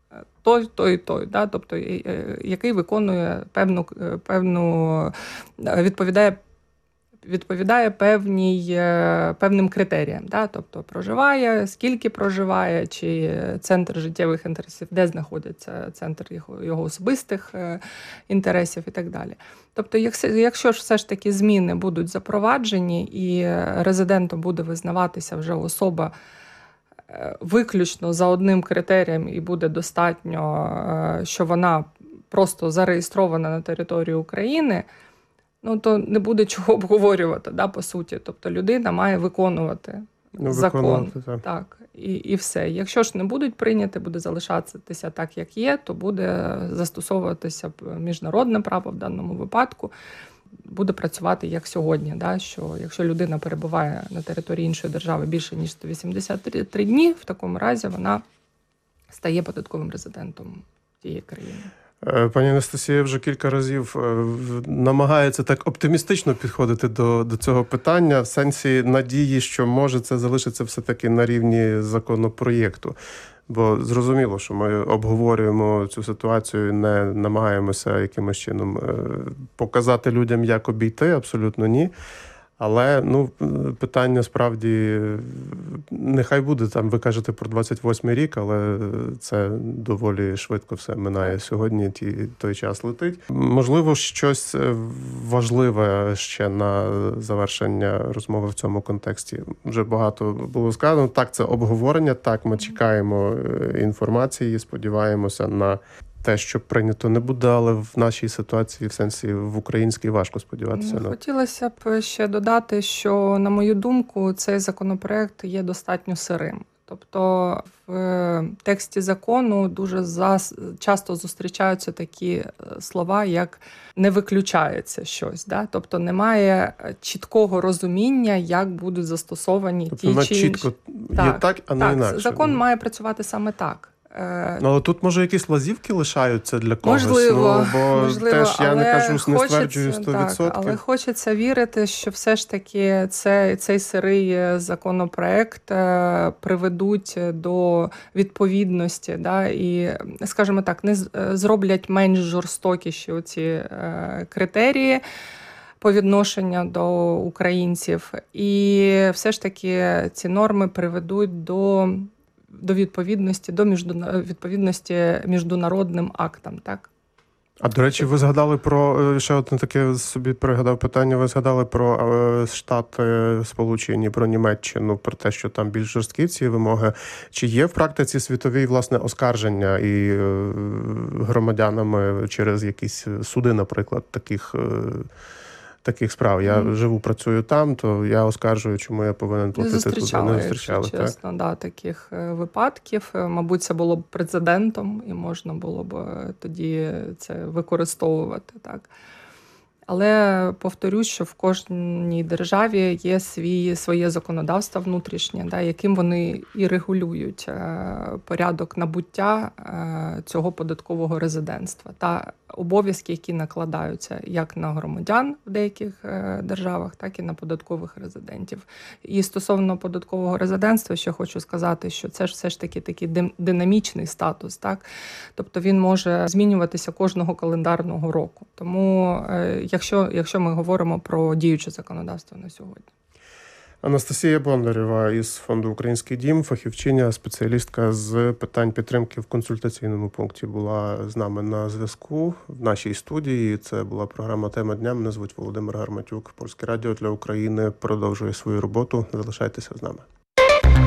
той, да? Тобто який виконує відповідає певним критеріям. Да? Тобто проживає, скільки проживає, чи центр життєвих інтересів, де знаходиться центр його особистих інтересів і так далі. Тобто, якщо ж все ж таки зміни будуть запроваджені і резидентом буде визнаватися вже особа виключно за одним критерієм і буде достатньо, що вона просто зареєстрована на території України, то не буде чого обговорювати, да, по суті. Тобто людина має виконувати закон. Так. І все. Якщо ж не будуть прийняти, буде залишатися так, як є, то буде застосовуватися міжнародне право в даному випадку, буде працювати як сьогодні, да, що якщо людина перебуває на території іншої держави більше, ніж 183 дні, в такому разі вона стає податковим резидентом тієї країни. Пані Анастасія вже кілька разів намагається так оптимістично підходити до цього питання, в сенсі надії, що може це залишиться все-таки на рівні законопроєкту. Бо зрозуміло, що ми обговорюємо цю ситуацію, не намагаємося якимось чином показати людям, як обійти, абсолютно ні. Але питання справді, нехай буде, там ви кажете про 28-й рік, але це доволі швидко все минає сьогодні, той час летить. Можливо, щось важливе ще на завершення розмови в цьому контексті. Вже багато було сказано. Так, це обговорення, так, ми чекаємо інформації, сподіваємося на те, що прийнято не буде, але в нашій ситуації, в сенсі в українській, важко сподіватися. Хотілося б ще додати, що, на мою думку, цей законопроект є достатньо сирим. Тобто в тексті закону дуже часто зустрічаються такі слова, як «не виключається щось». Да? Тобто немає чіткого розуміння, як будуть застосовані ті чи інші. Чітко є так, а не інакше. Закон має працювати саме так. Але тут, може, якісь лазівки лишаються для когось? Можливо, теж я не кажу, не стверджую 100%. Так, але хочеться вірити, що все ж таки цей сирий законопроект приведуть до відповідності, да, і, скажімо так, не зроблять менш жорстокіші оці критерії по відношенню до українців. І все ж таки ці норми приведуть до відповідності міжнародним актам, так? А, до речі, ви згадали про, ще одне таке собі пригадав питання, ви згадали про Штати Сполучені, про Німеччину, про те, що там більш жорсткі ці вимоги. Чи є в практиці світовій, власне, оскарження і громадянами через якісь суди, наприклад, таких справ? Я живу, працюю там, то я оскаржую, чому я повинен платити туди. Не зустрічали, чесно, да, таких випадків. Мабуть, це було б прецедентом, і можна було б тоді це використовувати, так. Але повторюсь, що в кожній державі є своє законодавство внутрішнє, да, яким вони і регулюють порядок набуття цього податкового резидентства та обов'язки, які накладаються як на громадян в деяких державах, так і на податкових резидентів. І стосовно податкового резидентства, ще хочу сказати, що це ж все ж таки такий динамічний статус, так? Тобто він може змінюватися кожного календарного року. Тому якщо ми говоримо про діюче законодавство на сьогодні. Анастасія Бондарєва із Фонду «Український дім», фахівчиня, спеціалістка з питань підтримки в консультаційному пункті, була з нами на зв'язку в нашій студії. Це була програма «Тема дня». Мене звуть Володимир Гарматюк. Польське радіо для України продовжує свою роботу. Залишайтеся з нами.